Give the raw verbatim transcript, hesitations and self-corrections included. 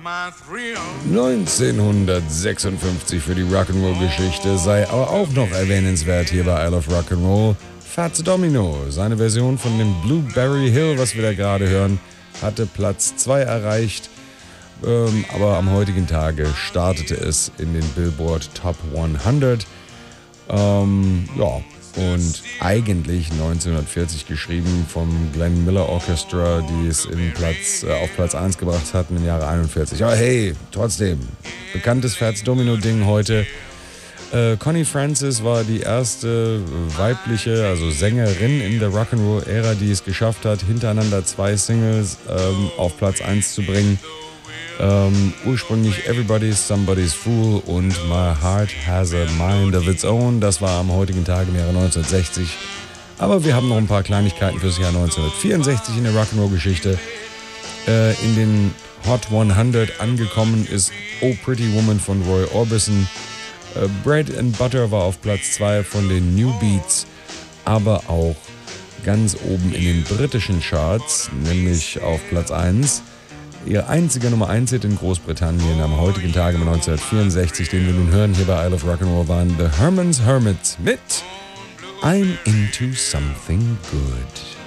neunzehnhundertsechsundfünfzig für die Rock'n'Roll-Geschichte sei aber auch noch erwähnenswert hier bei Isle of Rock'n'Roll. Fats Domino, seine Version von dem Blueberry Hill, was wir da gerade hören, hatte Platz zwei erreicht. Ähm, aber am heutigen Tage startete es in den Billboard Top hundert. Ähm, ja, und eigentlich neunzehnhundertvierzig geschrieben vom Glenn Miller Orchestra, die es in Platz, äh, auf Platz eins gebracht hatten im Jahre einundvierzig. Aber hey, trotzdem, bekanntes Fats Domino-Ding heute. Äh, Connie Francis war die erste weibliche, also Sängerin in der Rock'n'Roll-Ära, die es geschafft hat, hintereinander zwei Singles ähm, auf Platz eins zu bringen. Ähm, ursprünglich Everybody's Somebody's Fool und My Heart Has a Mind of Its Own. Das war am heutigen Tag im Jahre neunzehnhundertsechzig. Aber wir haben noch ein paar Kleinigkeiten fürs Jahr neunzehnhundertvierundsechzig in der Rock'n'Roll-Geschichte. Äh, in den Hot hundert angekommen ist Oh Pretty Woman von Roy Orbison. Äh, Bread and Butter war auf Platz zwei von den New Beats, aber auch ganz oben in den britischen Charts, nämlich auf Platz eins. Ihr einziger Nummer eins Hit in Großbritannien am heutigen Tage neunzehnhundertvierundsechzig, den wir nun hören hier bei Isle of Rock'n'Roll, waren The Herman's Hermits mit I'm Into Something Good.